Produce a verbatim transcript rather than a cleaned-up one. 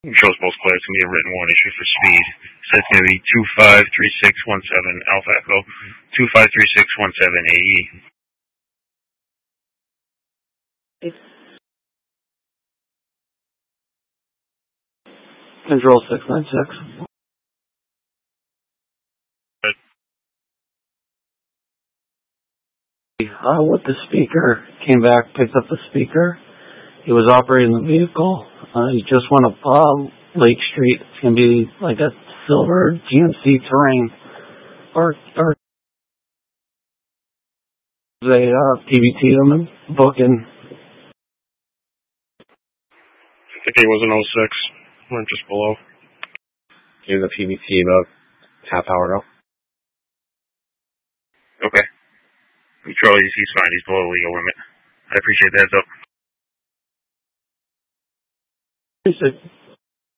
Shows both clear. It's going to be a written warning issue for speed. So it's going to be two five three six one seven Alpha Echo, two five three six one seven A E. Control six nine six. Uh, with the speaker, came back, picked up the speaker. He was operating the vehicle. Uh, he just went up uh, Lake Street. It's going to be like a silver G M C Terrain. Or, or they uh, P B T'd him and booking. I think he was an oh six. Went just below. He was a P B T about half hour ago. Okay. Charlie, he's fine. He's below the legal limit. I appreciate the heads up. Appreciate it.